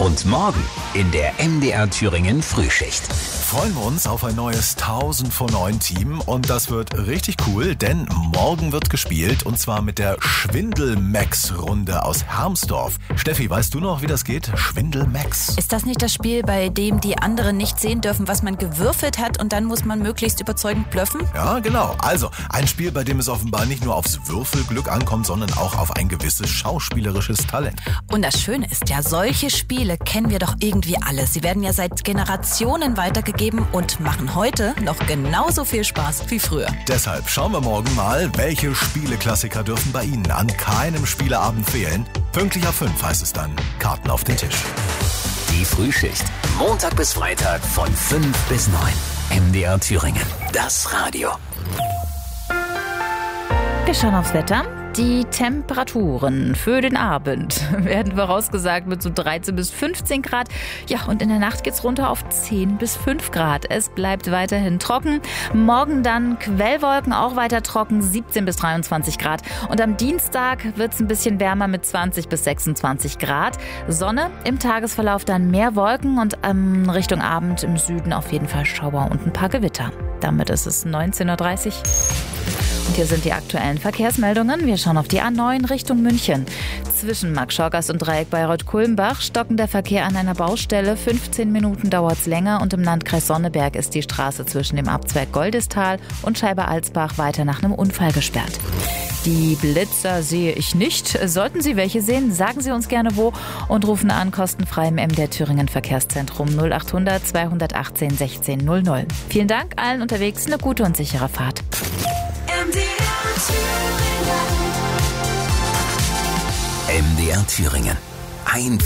Und morgen in der MDR Thüringen Frühschicht. Freuen wir uns auf ein neues 1000 vor 9 Team und das wird richtig cool, denn morgen wird gespielt und zwar mit der Schwindel-Max-Runde aus Hermsdorf. Steffi, weißt du noch, wie das geht? Schwindel-Max. Ist das nicht das Spiel, bei dem die anderen nicht sehen dürfen, was man gewürfelt hat und dann muss man möglichst überzeugend bluffen? Ja, genau. Also ein Spiel, bei dem es offenbar nicht nur aufs Würfelglück ankommt, sondern auch auf ein gewisses schauspielerisches Talent. Und das Schöne ist ja, solche Spiele kennen wir doch irgendwie alle. Sie werden ja seit Generationen weitergegeben und machen heute noch genauso viel Spaß wie früher. Deshalb schauen wir morgen mal, welche Spieleklassiker dürfen bei Ihnen an keinem Spieleabend fehlen. Pünktlich ab 5 heißt es dann Karten auf den Tisch. Die Frühschicht. Montag bis Freitag von 5 bis 9. MDR Thüringen. Das Radio. Wir schauen aufs Wetter. Die Temperaturen für den Abend werden vorausgesagt mit so 13 bis 15 Grad. Ja, und in der Nacht geht's runter auf 10 bis 5 Grad. Es bleibt weiterhin trocken. Morgen dann Quellwolken, auch weiter trocken, 17 bis 23 Grad. Und am Dienstag wird's ein bisschen wärmer mit 20 bis 26 Grad. Sonne, im Tagesverlauf dann mehr Wolken und Richtung Abend im Süden auf jeden Fall Schauer und ein paar Gewitter. Damit ist es 19:30 Uhr. Und hier sind die aktuellen Verkehrsmeldungen. Wir schauen auf die A9 Richtung München. Zwischen Marktschorgast und Dreieck Bayreuth-Kulmbach stocken der Verkehr an einer Baustelle. 15 Minuten dauert's länger und im Landkreis Sonneberg ist die Straße zwischen dem Abzweig Goldistal und Scheibe-Alsbach weiter nach einem Unfall gesperrt. Die Blitzer sehe ich nicht. Sollten Sie welche sehen, sagen Sie uns gerne wo und rufen an kostenfrei im MDR Thüringen Verkehrszentrum 0800 218 1600. Vielen Dank allen unterwegs, eine gute und sichere Fahrt. MDR Thüringen.